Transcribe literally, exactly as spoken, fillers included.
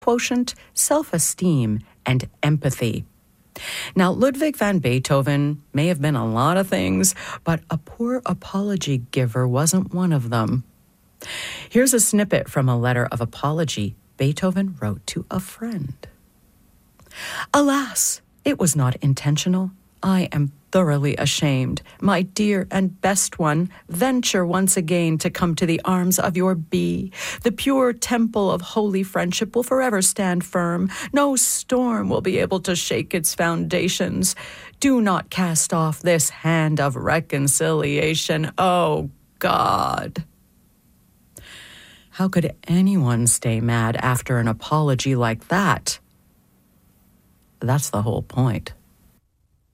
quotient, self-esteem, and empathy. Now, Ludwig van Beethoven may have been a lot of things, but a poor apology giver wasn't one of them. Here's a snippet from a letter of apology Beethoven wrote to a friend. Alas, it was not intentional. I am thoroughly ashamed. My dear and best one, venture once again to come to the arms of your bee. The pure temple of holy friendship will forever stand firm. No storm will be able to shake its foundations. Do not cast off this hand of reconciliation. Oh, God. How could anyone stay mad after an apology like that? That's the whole point.